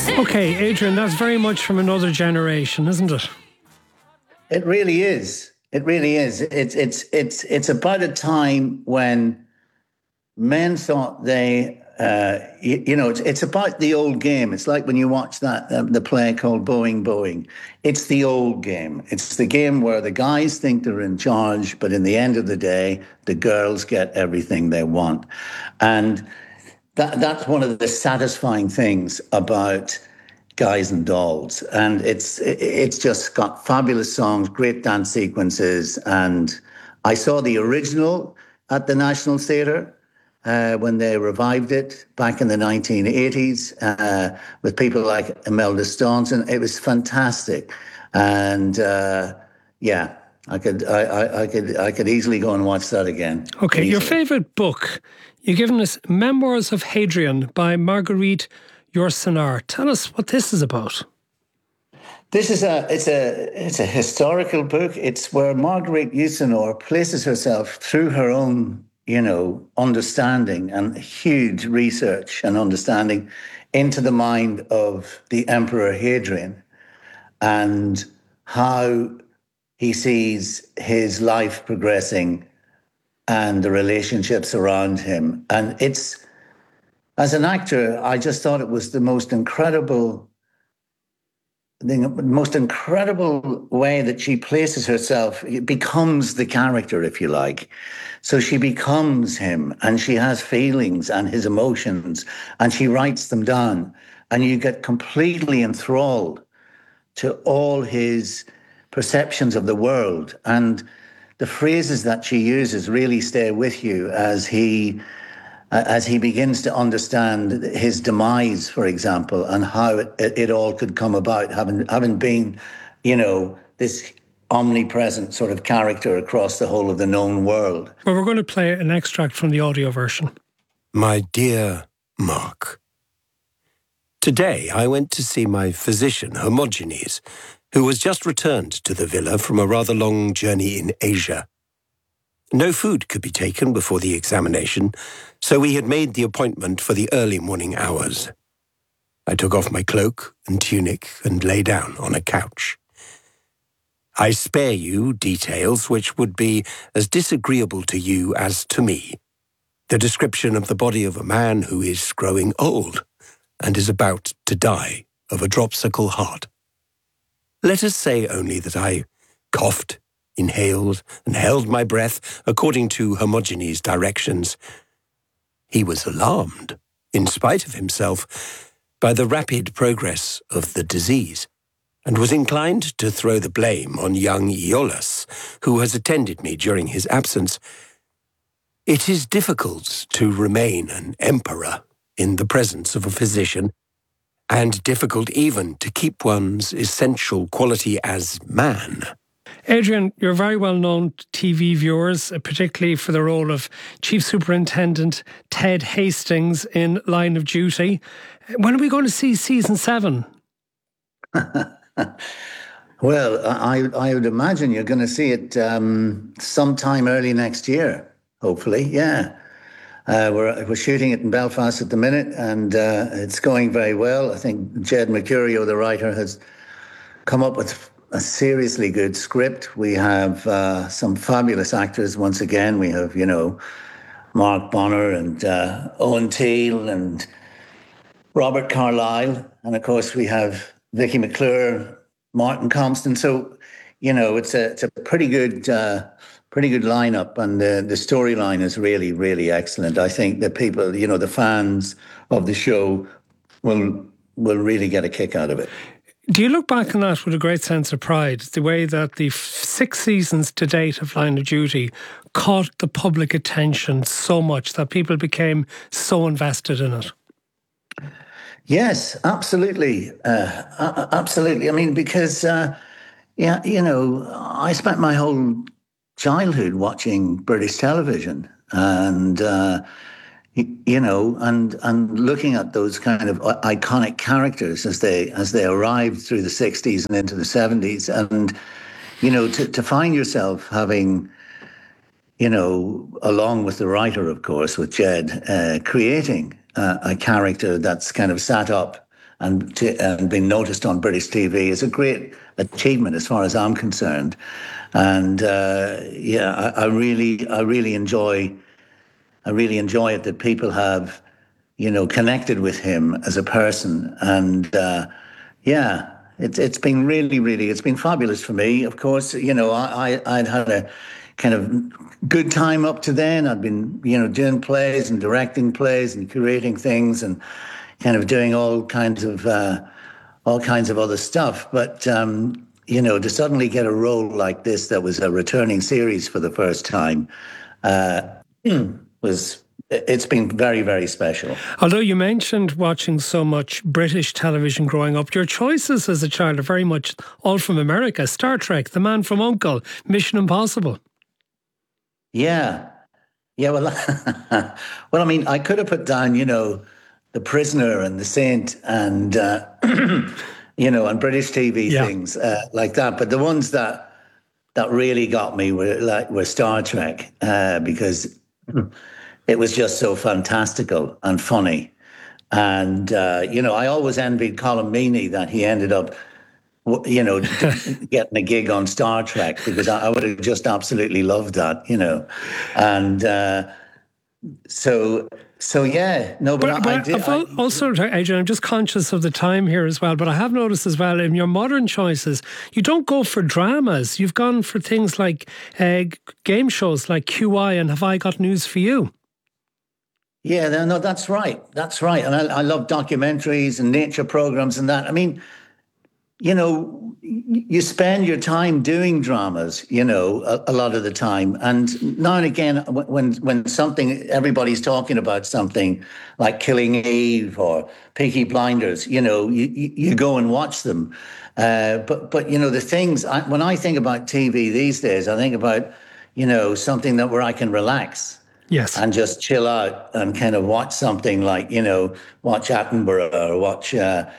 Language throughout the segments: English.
Okay, Adrian, that's very much from another generation, isn't it? It really is. It really is. It's about a time when men thought it's about the old game. It's like when you watch that the play called Boeing Boeing. It's the old game. It's the game where the guys think they're in charge, but in the end of the day, the girls get everything they want, and that's one of the satisfying things about Guys and Dolls, and it's just got fabulous songs, great dance sequences, and I saw the original at the National Theatre when they revived it back in the 1980s with people like Imelda Staunton. It was fantastic, and yeah, I could easily go and watch that again. Okay, easily. Your favourite book? You've given us Memoirs of Hadrian by Marguerite Yourcenar. Tell us what this is about. This is it's a historical book. It's where Marguerite Yourcenar places herself through her own, understanding and huge research and understanding into the mind of the Emperor Hadrian and how he sees his life progressing and the relationships around him. And as an actor, I just thought it was the most incredible way that she places herself. It becomes the character, if you like. So she becomes him, and she has feelings and his emotions, and she writes them down. And you get completely enthralled to all his perceptions of the world. And the phrases that she uses really stay with you as he begins to understand his demise, for example, and how it all could come about, having been, this omnipresent sort of character across the whole of the known world. Well, we're going to play an extract from the audio version. My dear Mark, today I went to see my physician, Hermogenes, who was just returned to the villa from a rather long journey in Asia. No food could be taken before the examination, so we had made the appointment for the early morning hours. I took off my cloak and tunic and lay down on a couch. I spare you details which would be as disagreeable to you as to me. The description of the body of a man who is growing old and is about to die of a dropsical heart. Let us say only that I coughed, inhaled, and held my breath according to Hermogenes' directions. He was alarmed, in spite of himself, by the rapid progress of the disease, and was inclined to throw the blame on young Iollas, who has attended me during his absence. It is difficult to remain an emperor in the presence of a physician, and difficult even to keep one's essential quality as man. Adrian, you're very well known to TV viewers, particularly for the role of Chief Superintendent Ted Hastings in Line of Duty. When are we going to see season 7? Well, I would imagine you're going to see it sometime early next year, hopefully, yeah. We're shooting it in Belfast at the minute, and it's going very well. I think Jed Mercurio, the writer, has come up with a seriously good script. We have some fabulous actors once again. We have, Mark Bonner and Owen Teale and Robert Carlyle. And of course, we have Vicky McClure, Martin Compston. So, it's a pretty good lineup, and the storyline is really, really excellent. I think that people, the fans of the show will really get a kick out of it. Do you look back on that with a great sense of pride, the way that the 6 seasons to date of Line of Duty caught the public attention so much that people became so invested in it? Yes, absolutely. Absolutely. I mean, because, I spent my whole childhood watching British television and, and looking at those kind of iconic characters as they arrived through the 60s and into the 70s. And, to find yourself having, along with the writer, of course, with Jed, creating a character that's kind of sat up and being noticed on British TV is a great achievement as far as I'm concerned. And I really enjoy it that people have, connected with him as a person. And it's been really, it's been fabulous for me. Of course, I'd had a kind of good time up to then. I'd been, doing plays and directing plays and curating things and kind of doing all kinds of other stuff. But to suddenly get a role like this that was a returning series for the first time it's been very, very special. Although you mentioned watching so much British television growing up, your choices as a child are very much all from America. Star Trek, The Man from U.N.C.L.E., Mission Impossible. Yeah. Well, I mean, I could have put down, The Prisoner and The Saint and, and British TV things like that. But the ones that really got me were Star Trek because it was just so fantastical and funny. And, I always envied Colm Meaney that he ended up, getting a gig on Star Trek because I would have just absolutely loved that, And so yeah. No, but I did. Also, Adrian, I'm just conscious of the time here as well, but I have noticed as well in your modern choices, you don't go for dramas. You've gone for things like game shows like QI and Have I Got News for You? Yeah, no, that's right. That's right. And I love documentaries and nature programs and that. I mean, you spend your time doing dramas, a lot of the time. And now and again, when something, everybody's talking about something like Killing Eve or Peaky Blinders, you go and watch them. But the things, when I think about TV these days, I think about, something where I can relax. Yes. And just chill out and kind of watch something like, watch Attenborough or watch, I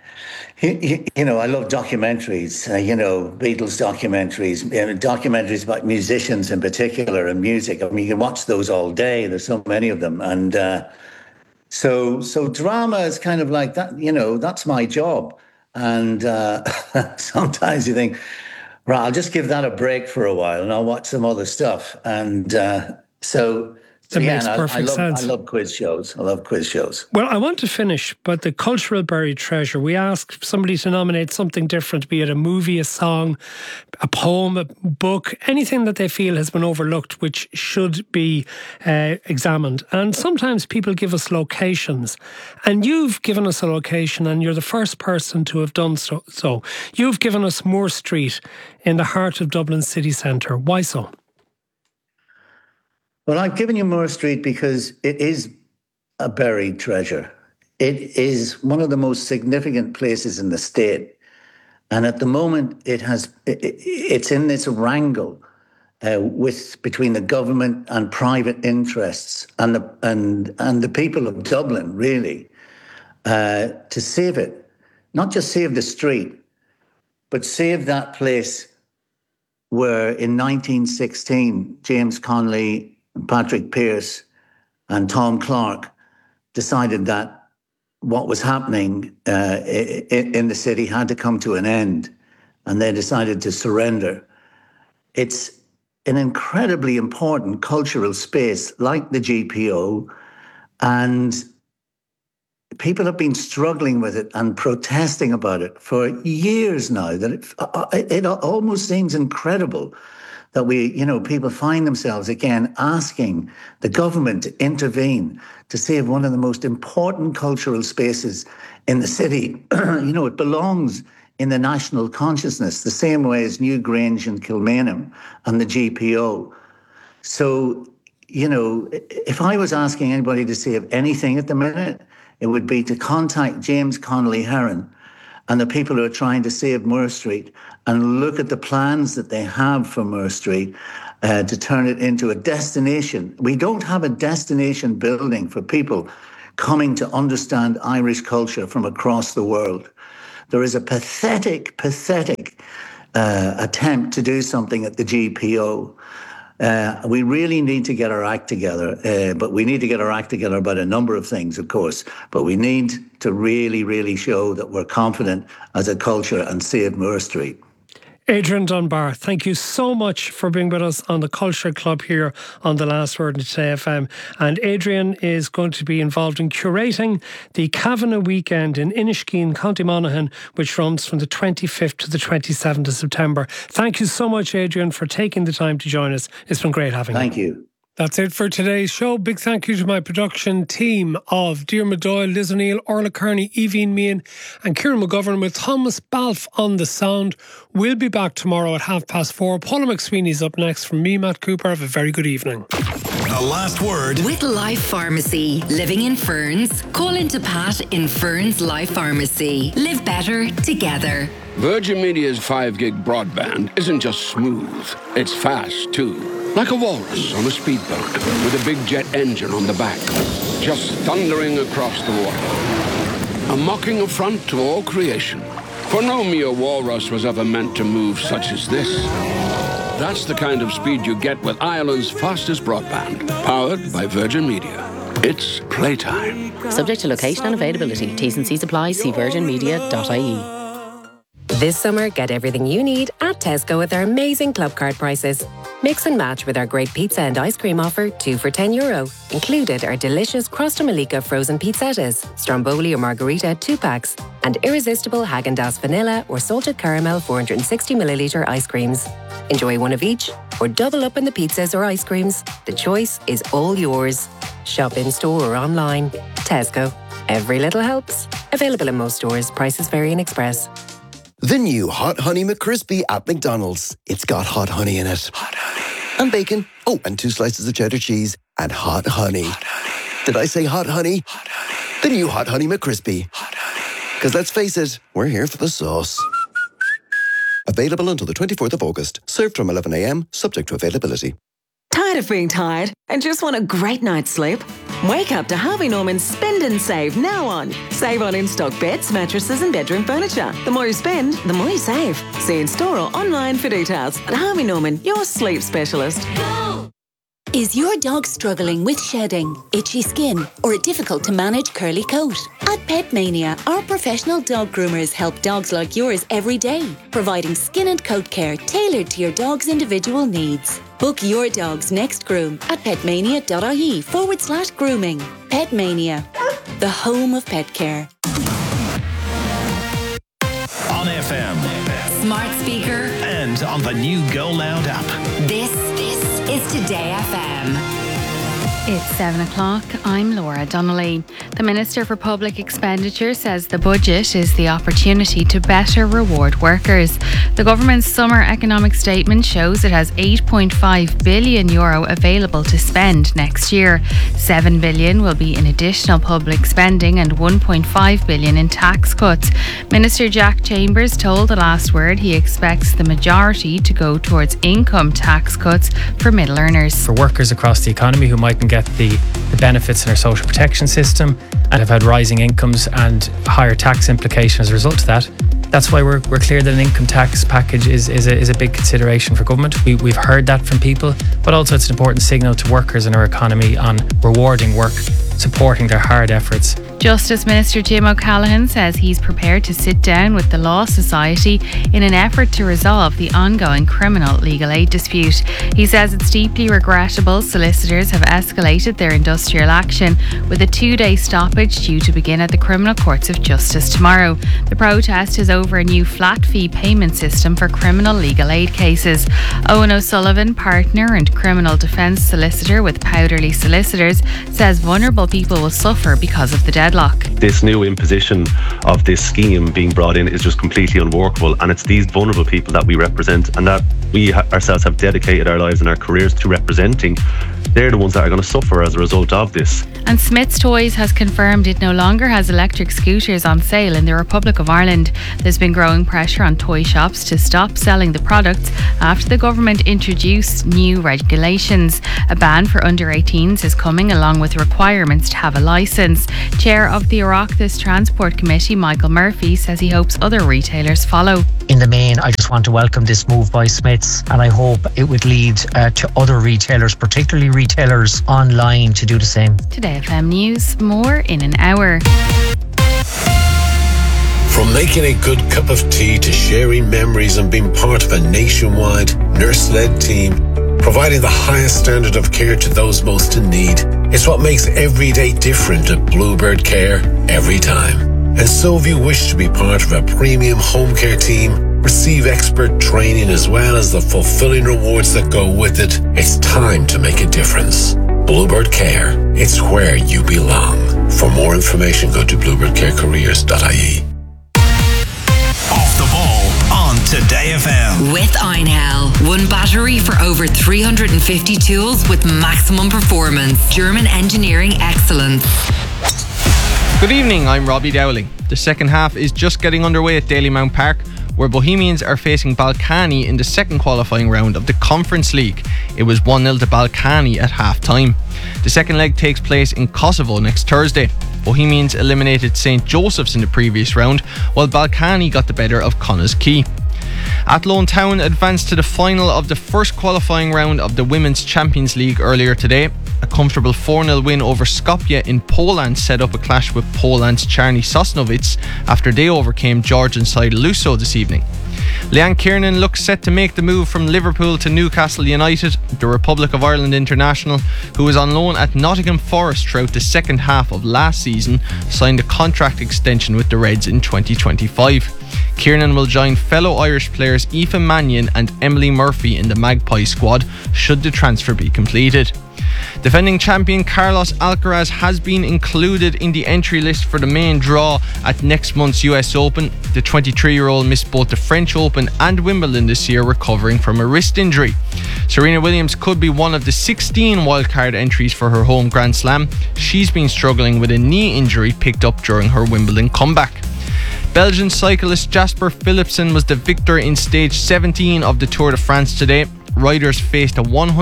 love documentaries, Beatles documentaries, documentaries about musicians in particular and music. I mean, you can watch those all day. There's so many of them. And so drama is kind of like that, that's my job. And sometimes you think, right, I'll just give that a break for a while and I'll watch some other stuff. And That makes perfect sense. I love quiz shows. Well, I want to finish, but the cultural buried treasure, we ask somebody to nominate something different, be it a movie, a song, a poem, a book, anything that they feel has been overlooked, which should be examined. And sometimes people give us locations, and you've given us a location, and you're the first person to have done so. You've given us Moore Street in the heart of Dublin city centre. Why so? Well, I've given you Moore Street because it is a buried treasure. It is one of the most significant places in the state. And at the moment, it's in this wrangle between the government and private interests and the people of Dublin, really, to save it. Not just save the street, but save that place where in 1916, James Connolly, Patrick Pearse and Tom Clark decided that what was happening in the city had to come to an end, and they decided to surrender. It's an incredibly important cultural space like the GPO, and people have been struggling with it and protesting about it for years now. That it almost seems incredible that people find themselves again asking the government to intervene to save one of the most important cultural spaces in the city. It belongs in the national consciousness, the same way as Newgrange and Kilmainham and the GPO. So, if I was asking anybody to save anything at the minute, it would be to contact James Connolly Heron and the people who are trying to save Moore Street and look at the plans that they have for Moore Street to turn it into a destination. We don't have a destination building for people coming to understand Irish culture from across the world. There is a pathetic attempt to do something at the GPO. We really need to get our act together, but we need to get our act together about a number of things, of course. But we need to really, really show that we're confident as a culture and see it Moore Street. Adrian Dunbar, thank you so much for being with us on the Culture Club here on The Last Word in Today FM. And Adrian is going to be involved in curating the Kavanagh Weekend in Inniskeen, County Monaghan, which runs from the 25th to the 27th of September. Thank you so much, Adrian, for taking the time to join us. It's been great having you. Thank you. That's it for today's show. Big thank you to my production team of Diarmuid Doyle, Liz O'Neill, Orla Kearney, Evie Meehan and Kieran McGovern, with Thomas Balfe on the sound. We'll be back tomorrow at 4:30. Paula McSweeney's up next. From me, Matt Cooper. Have a very good evening. The Last Word with Life Pharmacy. Living in Ferns? Call into Pat in Ferns Life Pharmacy. Live better together. Virgin Media's 5 gig broadband isn't just smooth, it's fast too. Like a walrus on a speedboat with a big jet engine on the back, just thundering across the water. A mocking affront to all creation. For no mere walrus was ever meant to move such as this. That's the kind of speed you get with Ireland's fastest broadband, powered by Virgin Media. It's playtime. Subject to location and availability. T's and C's apply. See virginmedia.ie. This summer, get everything you need at Tesco with our amazing club card prices. Mix and match with our great pizza and ice cream offer, 2 for €10. Included are delicious Crosta Malika frozen pizzettas, Stromboli or Margarita 2 packs, and irresistible Häagen-Dazs vanilla or salted caramel 460ml ice creams. Enjoy one of each or double up in the pizzas or ice creams. The choice is all yours. Shop in store or online. Tesco. Every little helps. Available in most stores. Prices vary in Express. The new Hot Honey McCrispy at McDonald's. It's got hot honey in it. Hot honey. And bacon. Oh, and 2 slices of cheddar cheese. And hot honey. Hot honey. Did I say hot honey? Hot honey. The new Hot Honey McCrispy. Hot honey. Because let's face it, we're here for the sauce. Available until the 24th of August. Served from 11 a.m, subject to availability. Tired of being tired and just want a great night's sleep? Wake up to Harvey Norman's Spend and Save now on. Save on in-stock beds, mattresses and bedroom furniture. The more you spend, the more you save. See in store or online for details. At Harvey Norman, your sleep specialist. Go! Is your dog struggling with shedding, itchy skin, or a difficult to manage curly coat? At Pet Mania, our professional dog groomers help dogs like yours every day, providing skin and coat care tailored to your dog's individual needs. Book your dog's next groom at petmania.ie/grooming. Pet Mania, the home of pet care. On FM. Smart speaker. And on the new Go Loud app. This is Today FM. It's 7 o'clock. I'm Laura Donnelly. The Minister for Public Expenditure says the budget is the opportunity to better reward workers. The government's summer economic statement shows it has €8.5 billion available to spend next year. €7 billion will be in additional public spending and €1.5 billion in tax cuts. Minister Jack Chambers told The Last Word he expects the majority to go towards income tax cuts for middle earners. For workers across the economy who mightn't get the benefits in our social protection system and have had rising incomes and higher tax implication as a result of that. That's why we're clear that an income tax package is a big consideration for government. We've heard that from people, but also it's an important signal to workers in our economy on rewarding work, supporting their hard efforts. Justice Minister Jim O'Callaghan says he's prepared to sit down with the Law Society in an effort to resolve the ongoing criminal legal aid dispute. He says it's deeply regrettable solicitors have escalated their industrial action, with a 2-day stoppage due to begin at the Criminal Courts of Justice tomorrow. The protest is over a new flat fee payment system for criminal legal aid cases. Owen O'Sullivan, partner and criminal defence solicitor with Powderly Solicitors, says vulnerable people will suffer because of the deadlock. This new imposition of this scheme being brought in is just completely unworkable, and it's these vulnerable people that we represent and that we ourselves have dedicated our lives and our careers to representing. They're the ones that are going to suffer as a result of this. And Smith's Toys has confirmed it no longer has electric scooters on sale in the Republic of Ireland. There's been growing pressure on toy shops to stop selling the products after the government introduced new regulations. A ban for under 18s is coming along with requirements to have a licence. Chair of the Oireachtas Transport Committee, Michael Murphy, says he hopes other retailers follow. In the main, I just want to welcome this move by Smiths, and I hope it would lead to other retailers, particularly retailers online, to do the same. Today FM News, more in an hour. From making a good cup of tea to sharing memories and being part of a nationwide nurse-led team, providing the highest standard of care to those most in need, it's what makes every day different at Bluebird Care every time. And so if you wish to be part of a premium home care team, receive expert training as well as the fulfilling rewards that go with it, it's time to make a difference. Bluebird Care, it's where you belong. For more information, go to bluebirdcarecareers.ie. Off the ball on Today FM. With Einhell. One battery for over 350 tools with maximum performance. German engineering excellence. Good evening, I'm Robbie Dowling. The second half is just getting underway at Dalymount Park, where Bohemians are facing Balkany in the second qualifying round of the Conference League. It was 1-0 to Balkany at half-time. The second leg takes place in Kosovo next Thursday. Bohemians eliminated St. Joseph's in the previous round, while Balkany got the better of Connah's Quay. Athlone Town advanced to the final of the first qualifying round of the Women's Champions League earlier today. A comfortable 4-0 win over Skopje in Poland set up a clash with Poland's Czarny Sosnowiec after they overcame Georgian side Luso this evening. Leanne Kiernan looks set to make the move from Liverpool to Newcastle United. The Republic of Ireland international, who was on loan at Nottingham Forest throughout the second half of last season, signed a contract extension with the Reds in 2025. Kiernan will join fellow Irish players Aoife Mannion and Emily Murphy in the Magpie squad should the transfer be completed. Defending champion Carlos Alcaraz has been included in the entry list for the main draw at next month's US Open. The 23-year-old missed both the French Open and Wimbledon this year, recovering from a wrist injury. Serena Williams could be one of the 16 wildcard entries for her home Grand Slam. She's been struggling with a knee injury picked up during her Wimbledon comeback. Belgian cyclist Jasper Philipsen was the victor in stage 17 of the Tour de France today. Riders faced a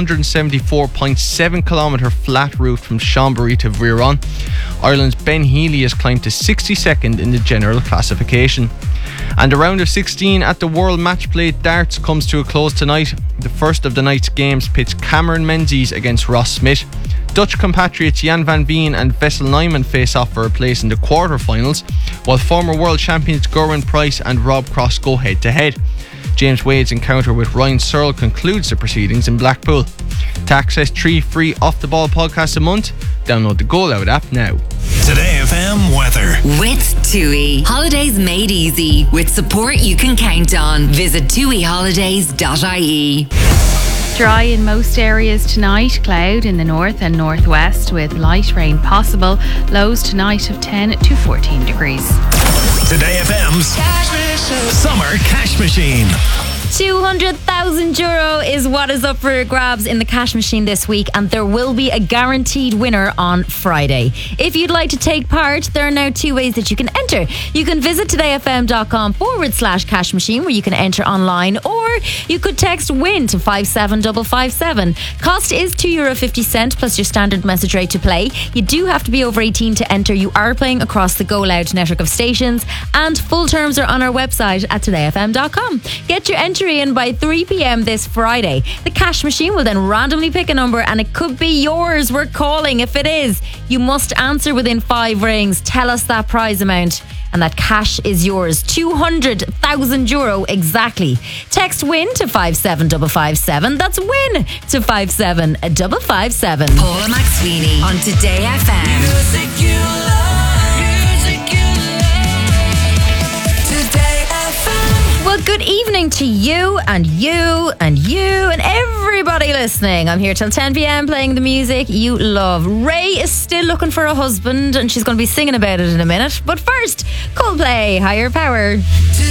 174.7 kilometre flat route from Chambéry to Veyron. Ireland's Ben Healy has climbed to 62nd in the general classification. And the round of 16 at the World Match Play Darts comes to a close tonight. The first of the night's games pits Cameron Menzies against Ross Smith. Dutch compatriots Jan van Veen and Wessel Nijman face off for a place in the quarter-finals, while former world champions Gerwyn Price and Rob Cross go head-to-head. James Wade's encounter with Ryan Searle concludes the proceedings in Blackpool. To access 3 free Off The Ball podcasts a month, download the Go Loud app now. Today FM weather. With TUI. Holidays made easy. With support you can count on. Visit tuiholidays.ie. Dry in most areas tonight, cloud in the north and northwest with light rain possible. Lows tonight of 10 to 14 degrees. Today FM's Summer Cash Machine. €200,000 is what is up for grabs in the cash machine this week, and there will be a guaranteed winner on Friday. If you'd like to take part, there are now 2 ways that you can enter. You can visit todayfm.com/cash machine, where you can enter online, or you could text WIN to 57557. Cost is €2.50 plus your standard message rate to play. You do have to be over 18 to enter. You are playing across the Go Loud network of stations, and full terms are on our website at todayfm.com. Get your entry in by 3 p.m. this Friday. The cash machine will then randomly pick a number, and it could be yours. We're calling. If it is, you must answer within 5 rings. Tell us that prize amount, and that cash is yours. €200,000 exactly. Text WIN to 57557. That's WIN to 57557. Paula McSweeney on Today FM. Music you love. Well, good evening to you and you and you and everybody listening. I'm here till 10 p.m. playing the music you love. Ray is still looking for a husband, and she's going to be singing about it in a minute. But first, Coldplay, Higher Power.